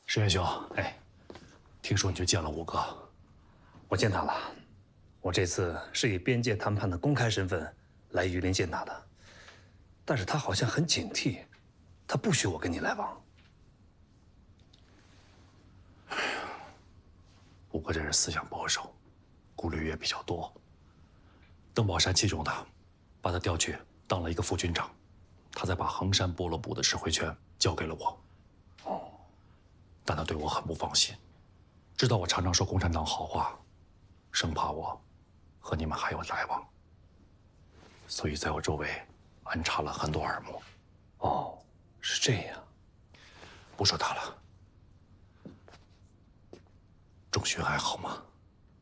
石元兄，哎，听说你去见了五哥， 我见他了。我这次是以边界谈判的公开身份来榆林见他的，但是他好像很警惕，他不许我跟你来往。 五哥这人思想保守，顾虑也比较多。邓宝山器重他，把他调去当了一个副军长，他再把衡山部落部的指挥权交给了我。哦，但他对我很不放心，知道我常常说共产党好话，生怕我和你们还有来往，所以在我周围安插了很多耳目。 哦，是这样。 不说他了，仲勋还好吗？